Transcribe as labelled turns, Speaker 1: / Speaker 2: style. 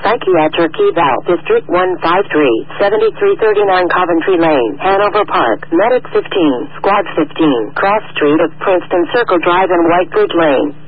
Speaker 1: Psychiatric Eval, District 153, 7339 Coventry Lane, Hanover Park, Medic 15, Squad 15, Cross Street of Princeton Circle Drive and Whitebridge Lane.